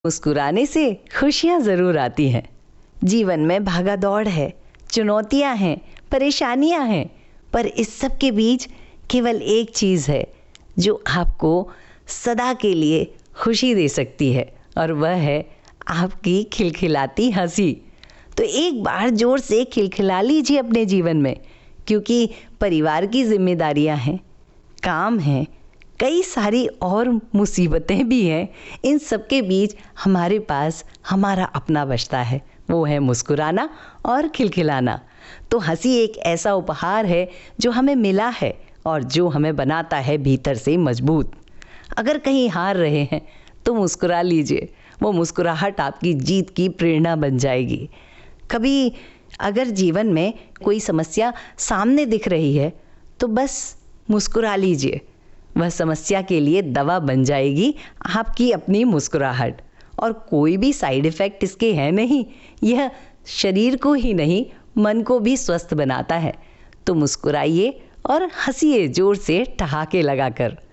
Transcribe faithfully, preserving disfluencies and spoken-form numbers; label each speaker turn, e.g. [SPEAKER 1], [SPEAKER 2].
[SPEAKER 1] मुस्कुराने से खुशियाँ ज़रूर आती हैं। जीवन में भागा दौड़ है, चुनौतियाँ हैं, परेशानियाँ हैं, पर इस सब के बीच केवल एक चीज़ है जो आपको सदा के लिए खुशी दे सकती है, और वह है आपकी खिलखिलाती हंसी। तो एक बार ज़ोर से खिलखिला लीजिए अपने जीवन में, क्योंकि परिवार की जिम्मेदारियां हैं, काम हैं, कई सारी और मुसीबतें भी हैं। इन सब के बीच हमारे पास हमारा अपना बचता है, वो है मुस्कुराना और खिलखिलाना। तो हंसी एक ऐसा उपहार है जो हमें मिला है और जो हमें बनाता है भीतर से मजबूत। अगर कहीं हार रहे हैं तो मुस्कुरा लीजिए, वो मुस्कुराहट आपकी जीत की प्रेरणा बन जाएगी। कभी अगर जीवन में कोई समस्या सामने दिख रही है तो बस मुस्कुरा लीजिए, वह समस्या के लिए दवा बन जाएगी आपकी अपनी मुस्कुराहट। और कोई भी साइड इफ़ेक्ट इसके हैं नहीं, यह शरीर को ही नहीं मन को भी स्वस्थ बनाता है। तो मुस्कुराइए और हंसिए ज़ोर से ठहाके लगाकर।